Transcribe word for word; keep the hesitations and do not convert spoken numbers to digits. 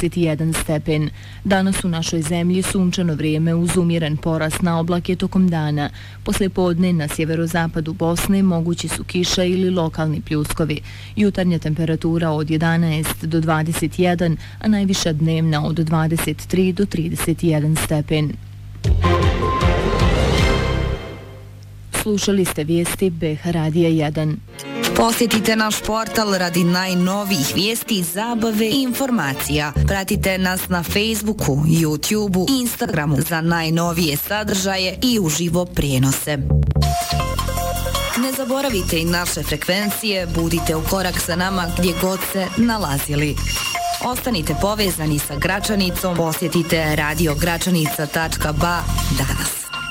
dvadeset jedan stepen. Danas u našoj zemlji sunčano vrijeme uz umjeren porast na oblake tokom dana. Poslije podne na sjeverozapadu Bosne mogući su kiša ili lokalni pljuskovi. Jutarnja temperatura od jedanaest do dvadeset jedan, a najviša dnevna od dvadeset tri do trideset jedan stepen. Slušali ste vijesti B H Radija jedan. Posjetite naš portal radi najnovijih vijesti, zabave i informacija. Pratite nas na Facebooku, YouTubeu, Instagramu za najnovije sadržaje i uživo prijenose. Ne zaboravite i naše frekvencije, budite u korak sa nama gdje god se nalazili. Ostanite povezani sa Gračanicom, posjetite radio gračanica tačka ba danas.